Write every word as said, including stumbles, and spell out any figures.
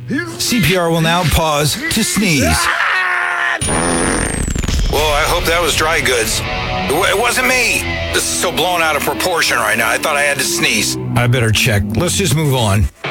C P R will now pause to sneeze. Well, I hope that was dry goods. It wa- it wasn't me. This is so blown out of proportion right now. I thought I had to sneeze. I better check. Let's just move on.